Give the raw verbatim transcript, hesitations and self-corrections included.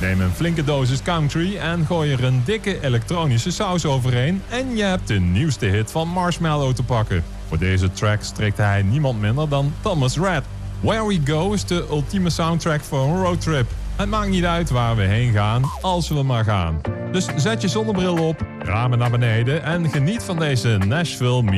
Neem een flinke dosis country en gooi er een dikke elektronische saus overheen en je hebt de nieuwste hit van Marshmello te pakken. Voor deze track strikt hij niemand minder dan Thomas Rhett. Where We Go is de ultieme soundtrack voor een roadtrip. Het maakt niet uit waar we heen gaan, als we maar gaan. Dus zet je zonnebril op, ramen naar beneden en geniet van deze Nashville